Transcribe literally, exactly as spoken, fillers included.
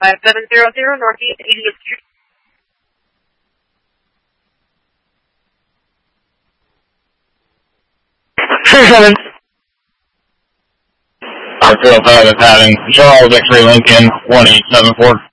five seven zero zero Northeast eightieth Street. Three seven. Our zero five is having Charles X-Ray Lincoln one eight seven four.